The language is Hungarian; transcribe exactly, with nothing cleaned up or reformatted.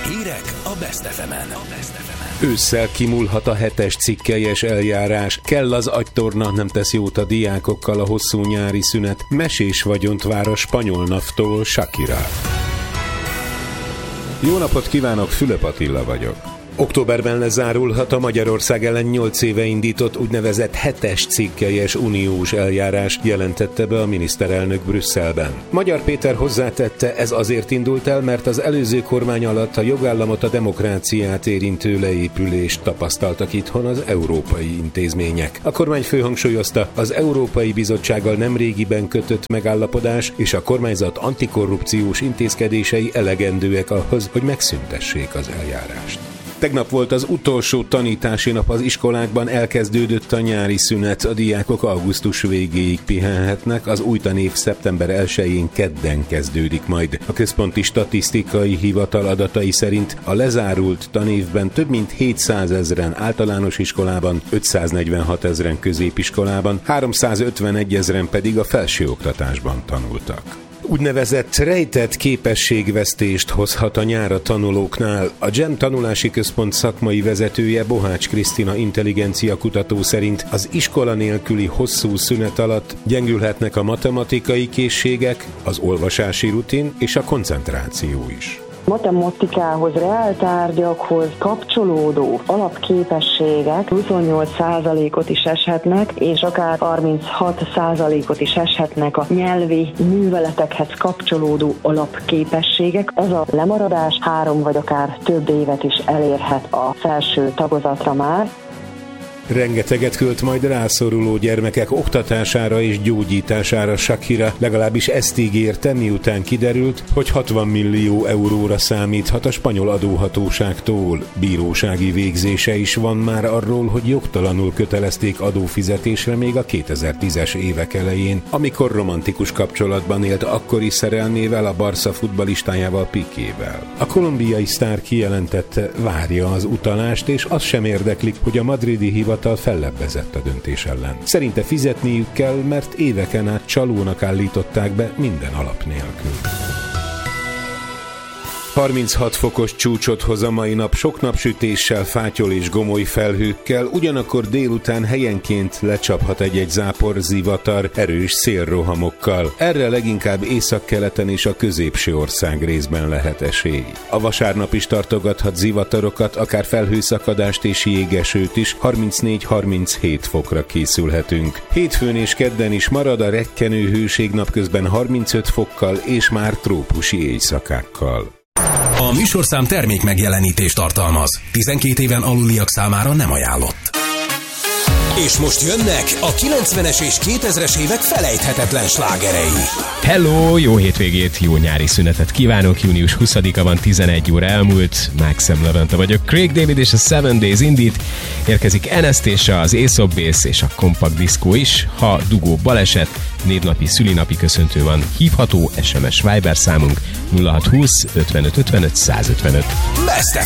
Hírek a Best ef emen. Ősszel kimúlhat a hetes cikkelyes eljárás. Kell az agytorna, nem tesz jót a diákokkal a hosszú nyári szünet. Mesés vagyont vár a spanyol naftól Shakira. Jó napot kívánok, Fülöp Attila vagyok. Októberben lezárulhat a Magyarország ellen nyolc éve indított úgynevezett hetes cikkelyes uniós eljárás, jelentette be a miniszterelnök Brüsszelben. Magyar Péter hozzátette, ez azért indult el, mert az előző kormány alatt a jogállamot, a demokráciát érintő leépülést tapasztaltak itthon az európai intézmények. A kormány főhangsúlyozta, az Európai Bizottsággal nemrégiben kötött megállapodás és a kormányzat antikorrupciós intézkedései elegendőek ahhoz, hogy megszüntessék az eljárást. Tegnap volt az utolsó tanítási nap az iskolákban, elkezdődött a nyári szünet, a diákok augusztus végéig pihenhetnek, az új tanév szeptember elsején kedden kezdődik majd. A Központi Statisztikai Hivatal adatai szerint a lezárult tanévben több mint hétszázezren általános iskolában, ötszáznegyvenhat ezren középiskolában, háromszázötvenegy ezren pedig a felsőoktatásban tanultak. Úgynevezett rejtett képességvesztést hozhat a nyár a tanulóknál. A dzsem Tanulási Központ szakmai vezetője, Bohács Krisztina intelligencia kutató szerint az iskola nélküli hosszú szünet alatt gyengülhetnek a matematikai készségek, az olvasási rutin és a koncentráció is. Matematikához, reáltárgyakhoz kapcsolódó alapképességek huszonnyolc százalékot is eshetnek, és akár harminchat százalékot is eshetnek a nyelvi műveletekhez kapcsolódó alapképességek. Ez a lemaradás három vagy akár több évet is elérhet a felső tagozatra már. Rengeteget költ majd rászoruló gyermekek oktatására és gyógyítására Shakira, legalábbis ezt ígérte, miután kiderült, hogy hatvan millió euróra számíthat a spanyol adóhatóságtól. Bírósági végzése is van már arról, hogy jogtalanul kötelezték adófizetésre még a kétezer-tízes évek elején, amikor romantikus kapcsolatban élt akkori szerelmével, a Barca futballistájával, Piquével. A kolumbiai sztár kijelentette, várja az utalást, és az sem érdeklik, hogy a madridi hivatal fellebbezett a döntés ellen. Szerinte fizetniük kell, mert éveken át csalónak állították be minden alap nélkül. harminchat fokos csúcsot hoz a mai nap, sok napsütéssel, fátyol és gomoly felhőkkel, ugyanakkor délután helyenként lecsaphat egy-egy zápor, zivatar, erős szélrohamokkal. Erre leginkább északkeleten és a középső ország részben lehet esély. A vasárnap is tartogathat zivatarokat, akár felhőszakadást és jégesőt is, harmincnégy-harminchét fokra készülhetünk. Hétfőn és kedden is marad a rekkenő hőség, napközben harmincöt fokkal és már trópusi éjszakákkal. A műsorszám termék megjelenítést tartalmaz. tizenkét éven aluliak számára nem ajánlott. És most jönnek a kilencvenes és kétezres évek felejthetetlen slágerei. Hello, jó hétvégét, jó nyári szünetet kívánok. június huszadika van, tizenegy óra elmúlt. Maxim Levente vagyok. Craig David és a Seven Days indít. Érkezik Anastacia, az Aesop Bass és a Compact Disco is. Ha dugó, baleset, névnapi, szülinapi köszöntő van, hívható es em es Viber számunk nulla hat húsz ötvenöt ötvenöt százötvenöt. Best ef